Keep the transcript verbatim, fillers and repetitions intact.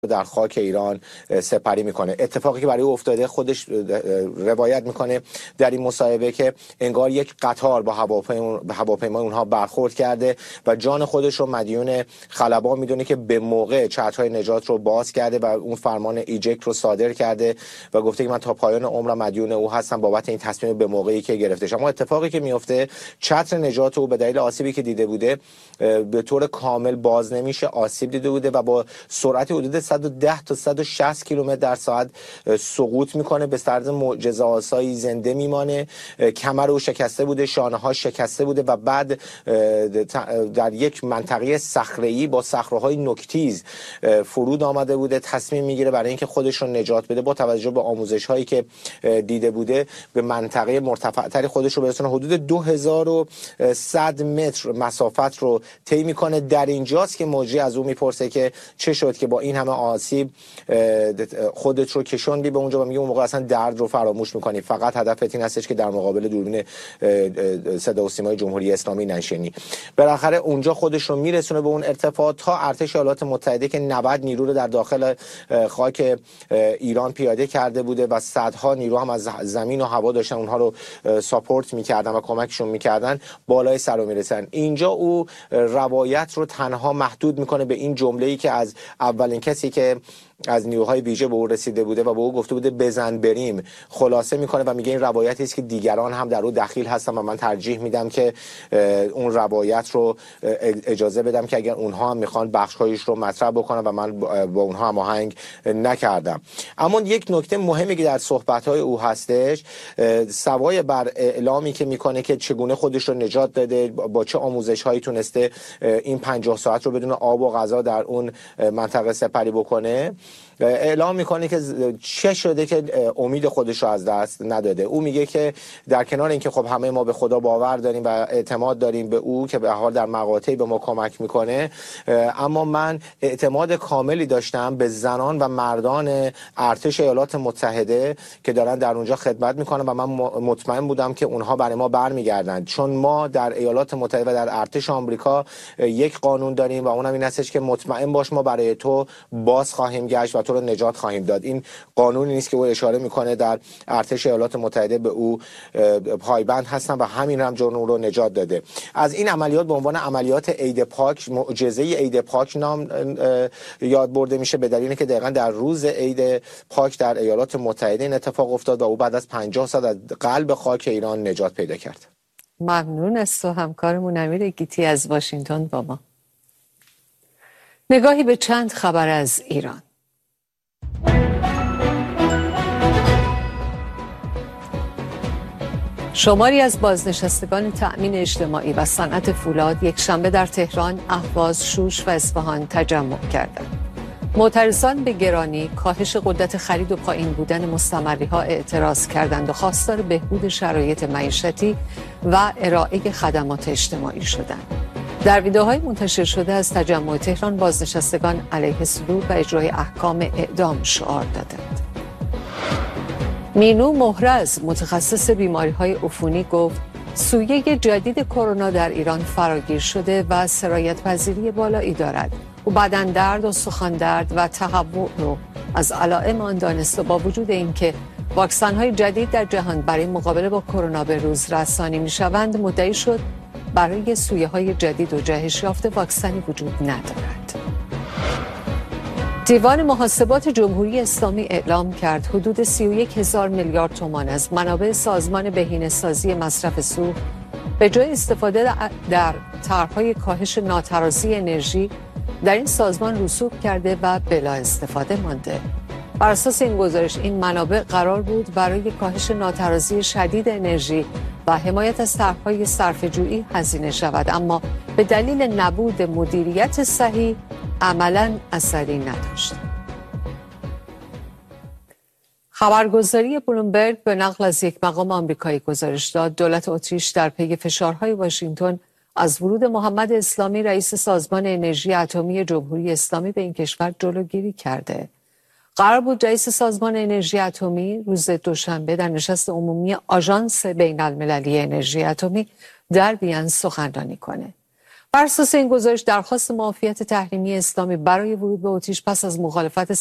در خاک ایران سپری میکنه. اتفاقی که برای او افتاده خودش روایت میکنه در این مصاحبه که انگار یک قطار با هواپیمای اونها برخورد کرده و جان خودش رو مدیون خلبان میدونه که به موقع چترهای نجات رو باز کرده و اون فرمان ایجکت رو صادر کرده و گفته که من تا پایان عمرم مدیون او هستم بابت این تصمیم به موقعی که گرفتش. اما اتفاقی که میفته چتر نجات او به دلیل آسیبی که دیده بوده به طور کامل باز نمیشه، آسیب دیده بوده و با سرعت حدود صد و ده تا صد و شصت کیلومتر در ساعت سقوط میکنه، به طرز معجزه‌آسایی زنده میمانه. کمر او شکسته بوده، شانه ها شکسته بوده و بعد در یک منطقه صخره‌ای با صخره‌های نوک‌تیز فرود آمده بوده. تصمیم میگیره برای اینکه خودش رو نجات بده با توجه به آموزش هایی که دیده بوده به منطقه مرتفع تری خودش رو برسونه. حدود دو هزار و صد متر مسافت رو طی میکنه. در اینجاست که موجی از او میپرسه که چه شد که با این همه آسیب خودت رو کشوندی به اونجا و میگه اون موقع اصلا درد رو فراموش میکنی، فقط هدفت این هستش که در مقابل دوربین صدا و سیمای جمهوری اسلامی نشینی. بالاخره اونجا خودش رو میرسونه به اون ارتفاع تا ارتش ایالات متحده که نود نیرو رو در داخل خاک ایران پیاده کرده بوده و صدها نیرو هم از زمین و هوا داشتن اونها رو ساپورت میکردن و کمکشون میکردن، بالای سر رو میرسن. اینجا او روایت رو تنها محدود میکنه به این جمله‌ای که از اولین کسی که از نیروهای ویژه به او رسیده بوده و به او گفته بوده بزن بریم خلاصه میکنه و میگه این روایتی است که دیگران هم در او دخیل هستن و من ترجیح میدم که اون روایت رو اجازه بدم که اگر اونها هم میخوان بخشایش رو مطرح بکنن و من با اونها هماهنگ نکردم. اما یک نکته مهمی که در صحبت‌های او هستش، سوای بر اعلامی که میکنه که چگونه خودش رو نجات داده، با چه آموزش‌هایی تونسته این پنجاه ساعت رو بدون آب و غذا در اون منطقه سپری بکنه، اعلام میکنه که چه شده که امید خودش رو از دست نداده. او میگه که در کنار اینکه خب همه ما به خدا باور داریم و اعتماد داریم به او که به حال در مقاطعی به ما کمک میکنه، اما من اعتماد کاملی داشتم به زنان و مردان ارتش ایالات متحده که دارن در اونجا خدمت میکنن و من مطمئن بودم که اونها برای ما برمیگردن، چون ما در ایالات متحده و در ارتش آمریکا یک قانون داریم و اونم این هستش که مطمئن باش ما برای تو باز خواهیم گشت و تو رو نجات خواهیم داد. این قانونی نیست که او اشاره میکنه در ارتش ایالات متحده به او پایبند هستن و همین هم جون رو نجات داده. از این عملیات به عنوان عملیات عید پاک، معجزه عید پاک نام یاد برده میشه به دلیل اینکه دقیقاً در روز عید پاک در ایالات متحده این اتفاق افتاد و او بعد از پنجاه سال از قلب خاک ایران نجات پیدا کرد. ممنون از تو همکارمون امیر گیتی از واشنگتن با ما. نگاهی به چند خبر از ایران. شماری از بازنشستگان تأمین اجتماعی و صنعت فولاد یک شنبه در تهران، اهواز، شوش و اصفهان تجمع کردند. معترضان به گرانی، کاهش قدرت خرید و پایین بودن مستمری‌ها اعتراض کردند و خواستار بهبود شرایط معیشتی و ارائه خدمات اجتماعی شدند. در ویدئوهای منتشر شده از تجمع تهران، بازنشستگان علیه صدور و اجرای احکام اعدام شعار دادند. مینو مهرز، متخصص بیماری‌های عفونی، گفت سویه جدید کرونا در ایران فراگیر شده و سرایت پذیری بالایی دارد. او بدن درد و سخن درد و تهوع رو از علائم آن دانست و با وجود اینکه واکسن‌های جدید در جهان برای مقابله با کرونا به روز رسانی می‌شوند، مدعی شد برای سویه‌های جدید و جهش یافته واکسنی وجود ندارد. دیوان محاسبات جمهوری اسلامی اعلام کرد حدود سی و یک هزار میلیارد تومان از منابع سازمان بهینه‌سازی مصرف سوخت به جای استفاده در طرح‌های کاهش ناترازی انرژی در این سازمان رسوب کرده و بلا استفاده مانده. بر اساس این گزارش این منابع قرار بود برای کاهش ناترازی شدید انرژی و حمایت از طرح‌های صرفه‌جویی هزینه شود، اما به دلیل نبود مدیریت صحیح عملاً اثری نداشت. خبرگزاری بلومبرگ به نقل از یک مقام آمریکایی گزارش داد دولت اتریش در پی فشارهای واشنگتن از ورود محمد اسلامی رئیس سازمان انرژی اتمی جمهوری اسلامی به این کشور جلوگیری کرده. قرار بود رئیس سازمان انرژی اتمی روز دوشنبه در نشست عمومی آژانس بین‌المللی انرژی اتمی در وین سخنرانی کنه. بر اساس این گزارش درخواست معافیت تحریمی اسلامی برای ورود به اتریش پس از مخالفت